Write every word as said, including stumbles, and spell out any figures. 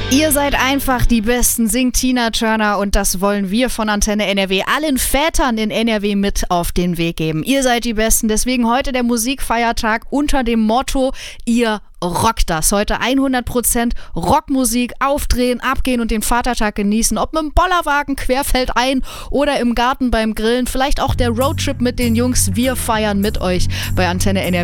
Ihr seid einfach die Besten, singt Tina Turner, und das wollen wir von Antenne N R W allen Vätern in N R W mit auf den Weg geben. Ihr seid die Besten, deswegen heute der Musikfeiertag unter dem Motto, ihr rockt das. Heute hundert Prozent Rockmusik, aufdrehen, abgehen und den Vatertag genießen. Ob mit dem Bollerwagen querfeldein oder im Garten beim Grillen, vielleicht auch der Roadtrip mit den Jungs. Wir feiern mit euch bei Antenne N R W.